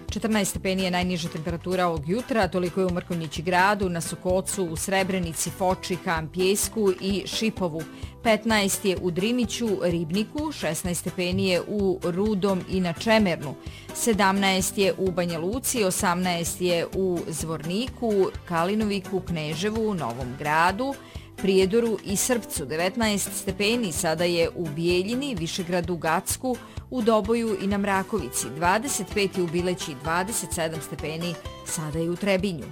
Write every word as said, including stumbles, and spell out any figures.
četrnaest stepeni je najniža temperatura ovog jutra, toliko je u Mrkonjići gradu, na Sokocu, u Srebrenici, Foči, Kampijesku i Šipovu. petnaest je u Driniću, Ribniku, šesnaest stepeni je u Rudom i na Čemernu, sedamnaest je u Banja Luci, osamnaest je u Zvorniku, Kalinoviku, Kneževu, Novom Gradu, Prijedoru i Srpcu. devetnaest stepeni sada je u Bijeljini, Višegradu, Gacku, u Doboju i na Mrakovici. dvadeset pet je u Bileći, dvadeset sedam stepeni sada je u Trebinju.